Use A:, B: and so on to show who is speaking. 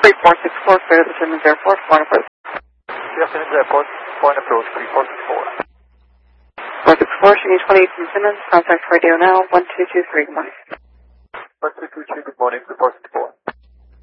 A: 3464, clear the Simmons Airport, point approach.
B: Clear Simmons Airport, point approach, 3464.
A: 464, she needs 28 from Simmons, contact radio now, 1223, good morning.